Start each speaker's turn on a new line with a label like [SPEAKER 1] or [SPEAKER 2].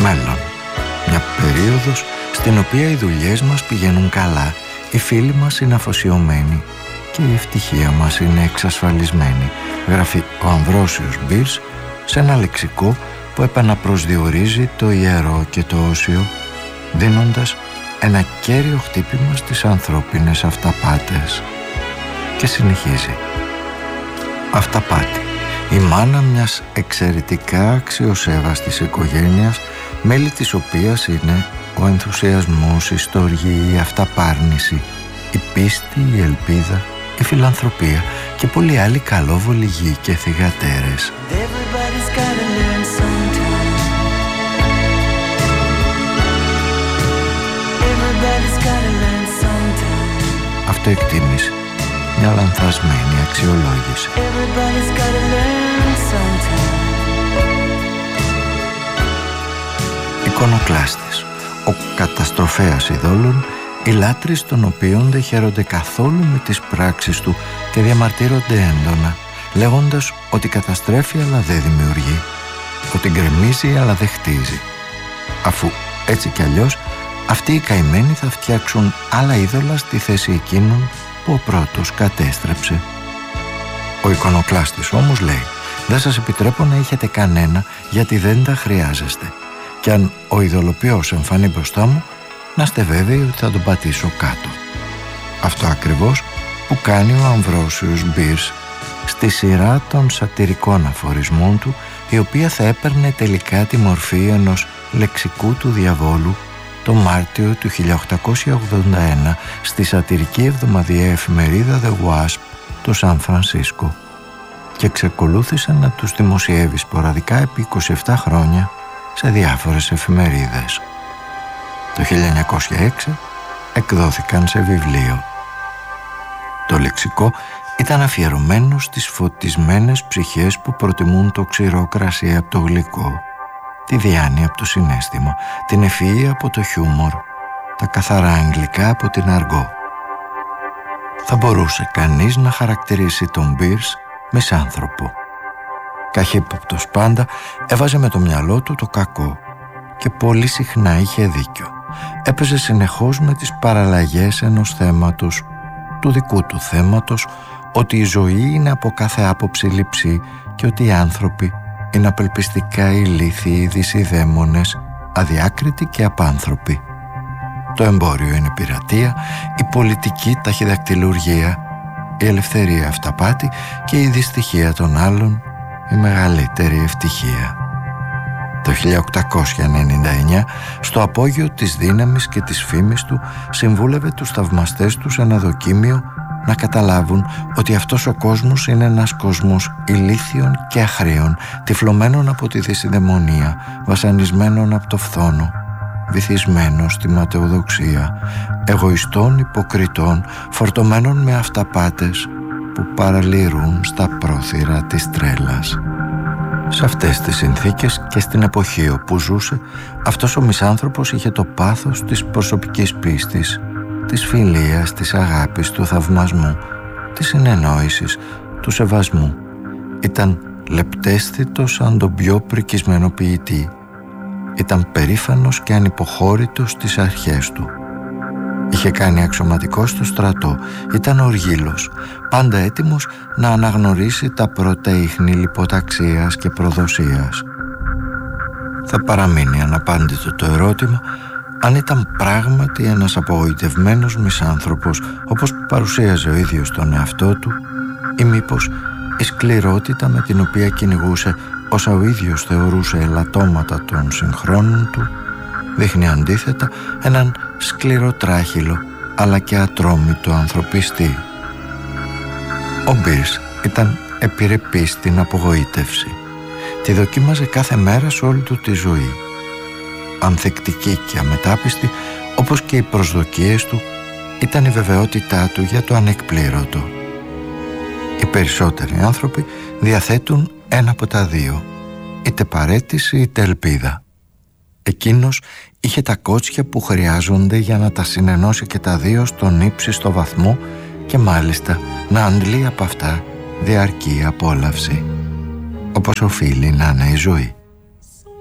[SPEAKER 1] μέλλον. Μια περίοδος στην οποία οι δουλειές μας πηγαίνουν καλά, οι φίλοι μας είναι αφοσιωμένοι και η ευτυχία μας είναι εξασφαλισμένη, γράφει ο Αμβρόσιος Μπίρς σε ένα λεξικό που επαναπροσδιορίζει το ιερό και το όσιο, δίνοντας ένα κέριο χτύπημα στις ανθρώπινες αυταπάτες. Και συνεχίζει. Αυταπάτη. Η μάνα μιας εξαιρετικά αξιοσέβαστης οικογένειας, μέλη της οποίας είναι ο ενθουσιασμός, η στοργή, η αυταπάρνηση, η πίστη, η ελπίδα, η φιλανθρωπία και πολλοί άλλοι καλόβολοι γη και θυγατέρες. Αυτοεκτίμηση. Μια λανθασμένη αξιολόγηση. Εικονοκλάστης. Ο καταστροφέας ειδόλων, οι λάτρεις των οποίων δεν χαίρονται καθόλου με τις πράξεις του και διαμαρτύρονται έντονα, λέγοντας ότι καταστρέφει αλλά δεν δημιουργεί, ότι γκρεμίζει αλλά δεν χτίζει, αφού έτσι κι αλλιώς αυτοί οι καημένοι θα φτιάξουν άλλα είδωλα στη θέση εκείνων που ο πρώτος κατέστρεψε. Ο εικονοκλάστης όμως λέει: δεν σας επιτρέπω να έχετε κανένα, γιατί δεν τα χρειάζεστε, και αν ο ειδωλοποιός εμφανεί μπροστά μου, να είστε βέβαιοι ότι θα τον πατήσω κάτω. Αυτό ακριβώς που κάνει ο Αμβρόσιος Μπίρς στη σειρά των σατυρικών αφορισμών του, η οποία θα έπαιρνε τελικά τη μορφή ενός λεξικού του διαβόλου το Μάρτιο του 1881 στη σατυρική εβδομαδιαία εφημερίδα The Wasp του Σαν Φρανσίσκο, και εξακολούθησε να τους δημοσιεύει σποραδικά επί 27 χρόνια σε διάφορες εφημερίδες. Το 1906 εκδόθηκαν σε βιβλίο. Το λεξικό ήταν αφιερωμένο στις φωτισμένες ψυχές που προτιμούν το ξηρό κρασί από το γλυκό, τη διάνοια από το συναίσθημα, την ευφυΐα από το χιούμορ, τα καθαρά αγγλικά από την αργό. Θα μπορούσε κανείς να χαρακτηρίσει τον Μπίρς μισάνθρωπο. Καχύποπτος πάντα, έβαζε με το μυαλό του το κακό και πολύ συχνά είχε δίκιο. Έπαιζε συνεχώς με τις παραλλαγές ενός θέματος, του δικού του θέματος, ότι η ζωή είναι από κάθε άποψη λειψή και ότι οι άνθρωποι είναι απελπιστικά ηλίθιοι δυσιδαίμονες, αδιάκριτοι και απάνθρωποι. Το εμπόριο είναι πειρατεία, η πολιτική ταχυδακτηλουργία, η ελευθερία αυταπάτη και η δυστυχία των άλλων η μεγαλύτερη ευτυχία. Το 1899, στο απόγειο της δύναμης και της φήμης του, συμβούλευε τους θαυμαστές του σε ένα δοκίμιο να καταλάβουν ότι αυτός ο κόσμος είναι ένας κόσμος ηλίθιων και αχρίων, τυφλωμένων από τη δυσιδαιμονία, βασανισμένων από το φθόνο, βυθισμένων στη ματαιοδοξία, εγωιστών υποκριτών, φορτωμένων με αυταπάτες που παραλυρούν στα πρόθυρα της τρέλας. Σε αυτές τις συνθήκες και στην εποχή όπου ζούσε, αυτός ο μισάνθρωπος είχε το πάθος της προσωπικής πίστης, της φιλίας, της αγάπης, του θαυμασμού, της συνεννόησης, του σεβασμού. Ήταν λεπταίσθητος σαν τον πιο πρικισμένο ποιητή. Ήταν περήφανος και ανυποχώρητος στις αρχές του. Είχε κάνει αξιωματικό στο στρατό, ήταν οργήλος, πάντα έτοιμος να αναγνωρίσει τα πρώτα ίχνη λιποταξίας και προδοσίας. Θα παραμείνει αναπάντητο το ερώτημα αν ήταν πράγματι ένας απογοητευμένος μισάνθρωπος, όπως παρουσίαζε ο ίδιος τον εαυτό του, ή μήπως η σκληρότητα με την οποία κυνηγούσε όσα ο ίδιος θεωρούσε ελαττώματα των συγχρόνων του δείχνει αντίθετα έναν σκληροτράχυλο αλλά και ατρόμητο ανθρωπιστή. Ο Μπίρς ήταν επιρρεπής στην απογοήτευση. Τη δοκίμαζε κάθε μέρα σε όλη του τη ζωή. Ανθεκτική και αμετάπιστη, όπως και οι προσδοκίες του, ήταν η βεβαιότητά του για το ανεκπλήρωτο. Οι περισσότεροι άνθρωποι διαθέτουν ένα από τα δύο, είτε παραίτηση είτε ελπίδα. Εκείνος είχε τα κότσια που χρειάζονται για να τα συνενώσει και τα δύο στον ύψιστο βαθμό και μάλιστα να αντλεί από αυτά διαρκή απόλαυση, όπως οφείλει να είναι η ζωή.